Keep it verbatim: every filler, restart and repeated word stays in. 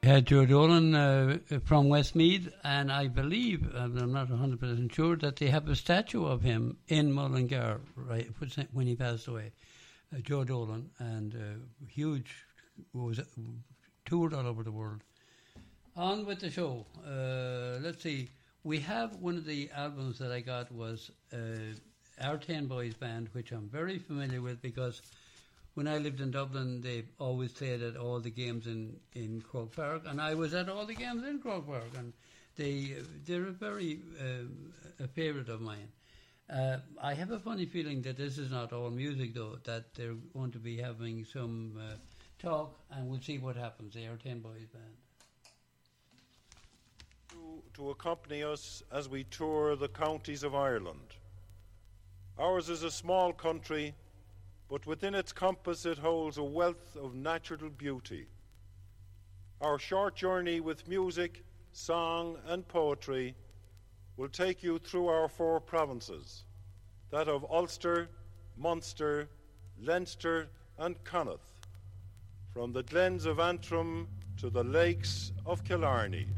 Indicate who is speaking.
Speaker 1: had Joe Dolan uh, from Westmeath, and I believe, I'm not one hundred percent sure, that they have a statue of him in Mullingar right when he passed away. Uh, Joe Dolan, and uh, huge, was toured all over the world. On with the show. Uh, let's see. We have one of the albums that I got was uh, Our Ten Boys Band, which I'm very familiar with because when I lived in Dublin, they always played at all the games in, in Croke Park, and I was at all the games in Croke Park, and they, they're a very uh, a favourite of mine. Uh, I have a funny feeling that this is not all music, though, that they're going to be having some uh, talk, and we'll see what happens. They are Ten Boys Band.
Speaker 2: To, to accompany us as we tour the counties of Ireland. Ours is a small country, but within its compass it holds a wealth of natural beauty. Our short journey with music, song and poetry will take you through our four provinces, that of Ulster, Munster, Leinster and Connaught, from the glens of Antrim to the lakes of Killarney.